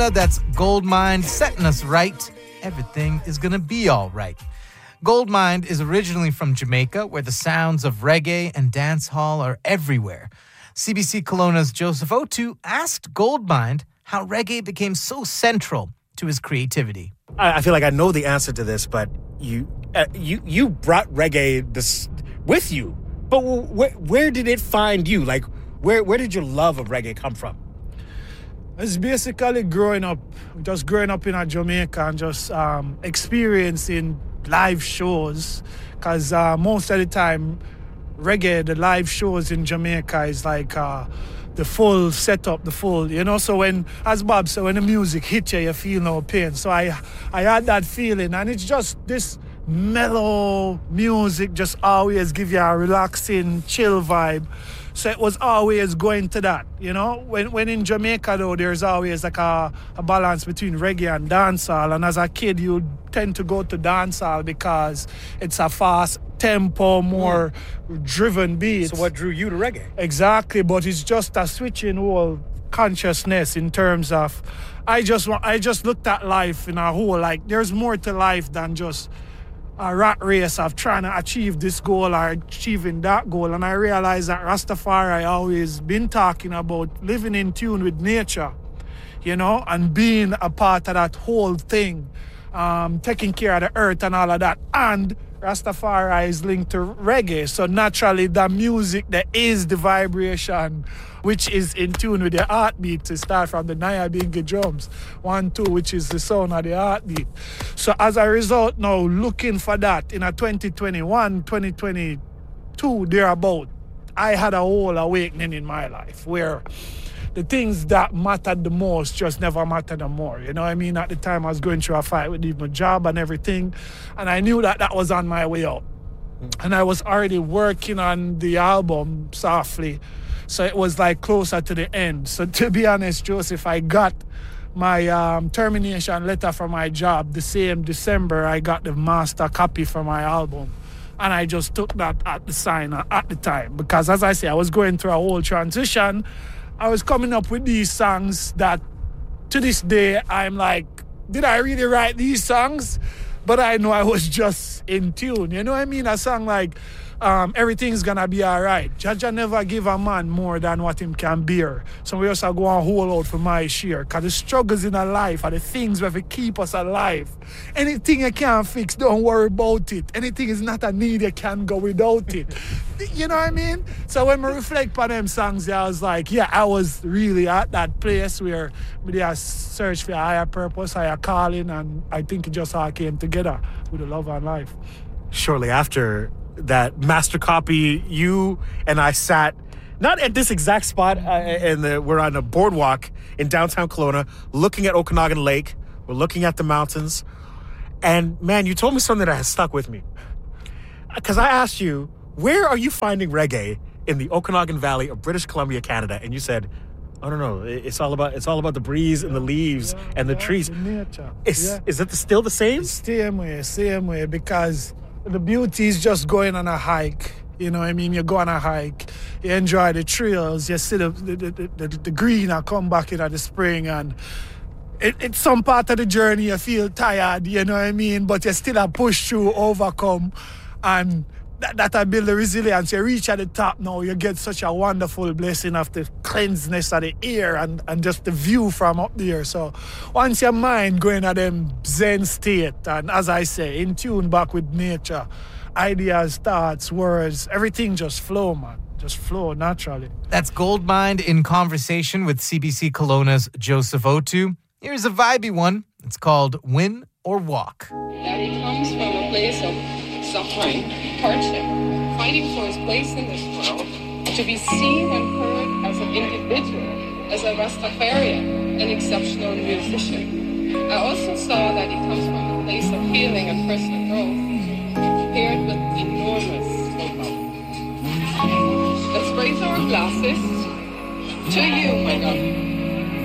That's Goldmind setting us right. Everything is gonna be all right. Goldmind is originally from Jamaica, where the sounds of reggae and dancehall are everywhere. CBC Kelowna's Joseph Otu asked Goldmind how reggae became so central to his creativity. I feel like I know the answer to this, but you brought reggae with you. But where did it find you? Like, where did your love of reggae come from? It's basically growing up in Jamaica and just experiencing live shows. Because most of the time, reggae, the live shows in Jamaica is like the full setup, so when, as Bob said, when the music hits you, you feel no pain. So I had that feeling, and it's just this mellow music just always give you a relaxing, chill vibe. So it was always going to that, When in Jamaica, though, there's always like a balance between reggae and dancehall. And as a kid, you tend to go to dancehall because it's a fast tempo, more driven beat. So what drew you to reggae? Exactly, but it's just a switching whole consciousness in terms of I just looked at life in a whole, like there's more to life than just a rat race of trying to achieve this goal or achieving that goal. And I realized that Rastafari always been talking about living in tune with nature, and being a part of that whole thing, taking care of the earth and all of that. And Rastafari is linked to reggae. So naturally, the music that is the vibration, which is in tune with the heartbeat, to start from the Nyabingi drums, 1, 2, which is the sound of the heartbeat. So as a result, now looking for that in a 2021, 2022, thereabout, I had a whole awakening in my life where the things that mattered the most just never mattered anymore. At the time I was going through a fight with my job and everything, and I knew that was on my way out. And I was already working on the album softly, so it was like closer to the end. So to be honest, Joseph, I got my termination letter from my job the same December. I got the master copy for my album, and I just took that at the sign at the time, because as I say, I was going through a whole transition. I was coming up with these songs that to this day I'm like, did I really write these songs? But I know I was just in tune. A song like Everything's Gonna Be Alright. Jaja never give a man more than what him can bear. So we also go and hold out for my share. Because the struggles in our life are the things that will keep us alive. Anything you can't fix, don't worry about it. Anything is not a need, you can't go without it. You know what I mean? So when I reflect on them songs, I was like, I was really at that place where I searched for a higher purpose, higher calling, and I think it just all came together with the love and life. Shortly after that master copy, you and I sat, not at this exact spot, we're on a boardwalk in downtown Kelowna, looking at Okanagan Lake. We're looking at the mountains. And man, you told me something that has stuck with me. Because I asked you, where are you finding reggae in the Okanagan Valley of British Columbia, Canada? And you said, I don't know, it's all about the breeze and the leaves and the trees. The nature. Is it still the same? Same way, because the beauty is just going on a hike. You go on a hike, you enjoy the trails, you see the green and come back in the spring, and it's some part of the journey you feel tired, but you still push through, overcome, and that I build the resilience. You reach at the top now, you get such a wonderful blessing of the cleanseness of the air and just the view from up there. So once your mind going at them zen state, and as I say, in tune back with nature, ideas, thoughts, words, everything just flow, man. Just flow naturally. That's Goldmind in conversation with CBC Kelowna's Joseph Otu. Here's a vibey one. It's called Win or Walk. That he comes from a place of suffering, hardship, fighting for his place in this world, to be seen and heard as an individual, as a Rastafarian, an exceptional musician. I also saw that he comes from a place of healing and personal growth, paired with enormous know-how. Let's raise our glasses to you, my God.